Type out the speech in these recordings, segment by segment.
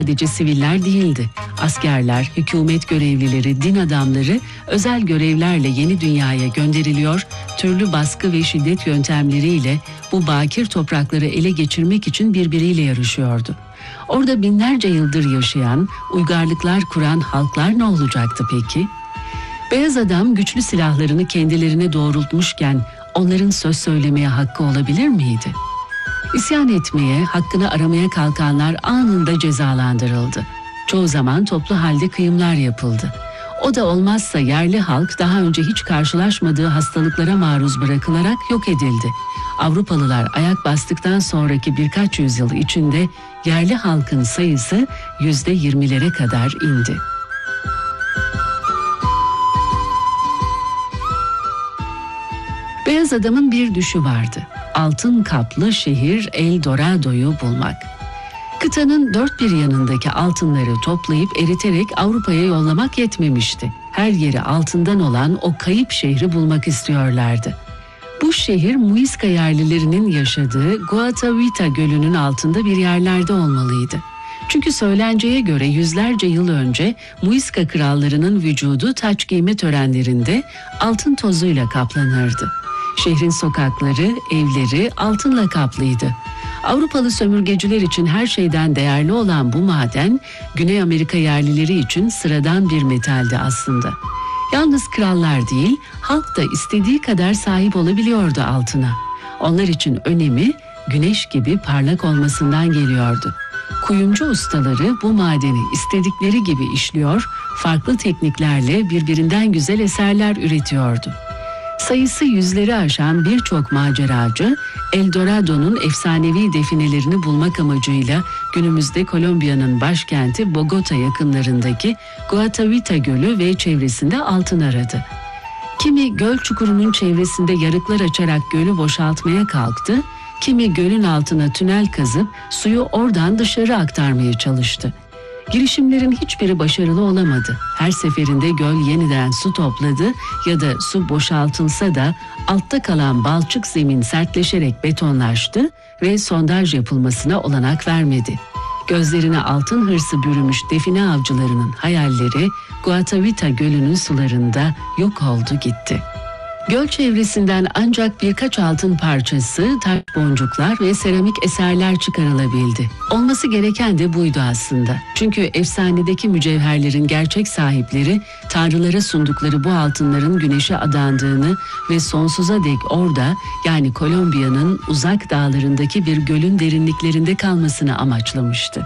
sadece siviller değildi. Askerler, hükümet görevlileri, din adamları özel görevlerle yeni dünyaya gönderiliyor, türlü baskı ve şiddet yöntemleriyle bu bakir toprakları ele geçirmek için birbiriyle yarışıyordu. Orada binlerce yıldır yaşayan, uygarlıklar kuran halklar ne olacaktı peki? Beyaz adam güçlü silahlarını kendilerine doğrultmuşken onların söz söylemeye hakkı olabilir miydi? İsyan etmeye, hakkını aramaya kalkanlar anında cezalandırıldı. Çoğu zaman toplu halde kıyımlar yapıldı. O da olmazsa yerli halk daha önce hiç karşılaşmadığı hastalıklara maruz bırakılarak yok edildi. Avrupalılar ayak bastıktan sonraki birkaç yüzyıl içinde yerli halkın sayısı %20'lere kadar indi. Beyaz adamın bir düşü vardı. Altın kaplı şehir El Dorado'yu bulmak. Kıtanın dört bir yanındaki altınları toplayıp eriterek Avrupa'ya yollamak yetmemişti. Her yeri altından olan o kayıp şehri bulmak istiyorlardı. Bu şehir Muisca yerlilerinin yaşadığı Guatavita Gölü'nün altında bir yerlerde olmalıydı. Çünkü söylenceye göre yüzlerce yıl önce Muisca krallarının vücudu taç giyme törenlerinde altın tozuyla kaplanırdı. Şehrin sokakları, evleri altınla kaplıydı. Avrupalı sömürgeciler için her şeyden değerli olan bu maden, Güney Amerika yerlileri için sıradan bir metaldi aslında. Yalnız krallar değil, halk da istediği kadar sahip olabiliyordu altına. Onlar için önemi güneş gibi parlak olmasından geliyordu. Kuyumcu ustaları bu madeni istedikleri gibi işliyor, farklı tekniklerle birbirinden güzel eserler üretiyordu. Sayısı yüzleri aşan birçok maceracı, El Dorado'nun efsanevi definelerini bulmak amacıyla günümüzde Kolombiya'nın başkenti Bogota yakınlarındaki Guatavita Gölü ve çevresinde altın aradı. Kimi göl çukurunun çevresinde yarıklar açarak gölü boşaltmaya kalktı, kimi gölün altına tünel kazıp suyu oradan dışarı aktarmaya çalıştı. Girişimlerin hiçbiri başarılı olamadı. Her seferinde göl yeniden su topladı ya da su boşaltılsa da altta kalan balçık zemin sertleşerek betonlaştı ve sondaj yapılmasına olanak vermedi. Gözlerine altın hırsı bürümüş define avcılarının hayalleri Guatavita Gölü'nün sularında yok oldu gitti. Göl çevresinden ancak birkaç altın parçası, taş boncuklar ve seramik eserler çıkarılabildi. Olması gereken de buydu aslında. Çünkü efsanedeki mücevherlerin gerçek sahipleri, tanrılara sundukları bu altınların güneşe adandığını ve sonsuza dek orada, yani Kolombiya'nın uzak dağlarındaki bir gölün derinliklerinde kalmasını amaçlamıştı.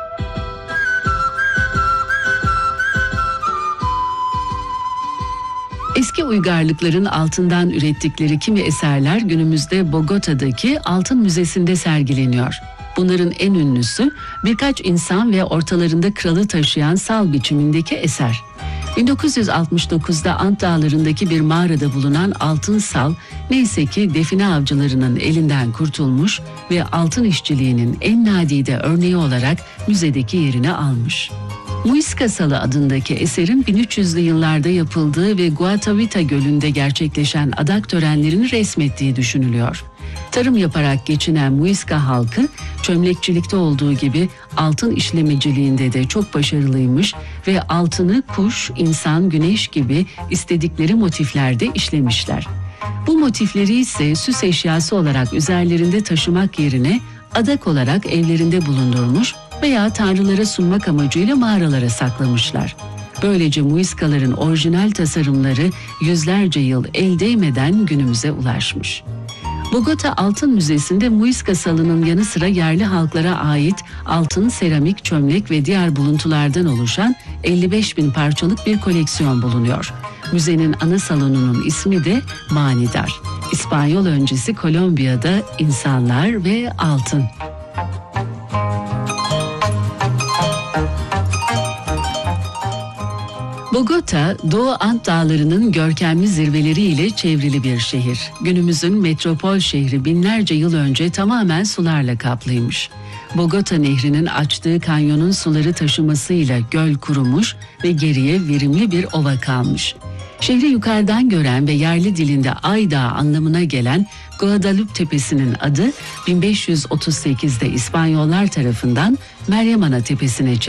Eski uygarlıkların altından ürettikleri kimi eserler günümüzde Bogota'daki Altın Müzesi'nde sergileniyor. Bunların en ünlüsü birkaç insan ve ortalarında kralı taşıyan sal biçimindeki eser. 1969'da Ant Dağları'ndaki bir mağarada bulunan altın sal, neyse ki define avcılarının elinden kurtulmuş ve altın işçiliğinin en nadide örneği olarak müzedeki yerini almış. Muisca Salı adındaki eserin 1300'lü yıllarda yapıldığı ve Guatavita Gölü'nde gerçekleşen adak törenlerini resmettiği düşünülüyor. Tarım yaparak geçinen Muisca halkı, çömlekçilikte olduğu gibi altın işlemeciliğinde de çok başarılıymış ve altını kuş, insan, güneş gibi istedikleri motiflerde işlemişler. Bu motifleri ise süs eşyası olarak üzerlerinde taşımak yerine adak olarak evlerinde bulundurmuş veya tanrılara sunmak amacıyla mağaralara saklamışlar. Böylece Muiscaların orijinal tasarımları yüzlerce yıl el değmeden günümüze ulaşmış. Bogota Altın Müzesi'nde Muisca Salı'nın yanı sıra yerli halklara ait altın, seramik, çömlek ve diğer buluntulardan oluşan 55.000 parçalık bir koleksiyon bulunuyor. Müzenin ana salonunun ismi de Manidar. İspanyol öncesi Kolombiya'da insanlar ve altın. Bogota, Doğu Ant Dağları'nın görkemli zirveleriyle çevrili bir şehir. Günümüzün metropol şehri binlerce yıl önce tamamen sularla kaplıymış. Bogota Nehri'nin açtığı kanyonun suları taşımasıyla göl kurumuş ve geriye verimli bir ova kalmış. Şehri yukarıdan gören ve yerli dilinde Ay Dağı anlamına gelen Guadalupe Tepesi'nin adı 1538'de İspanyollar tarafından Meryem Ana Tepesi'ne çevrilmiştir.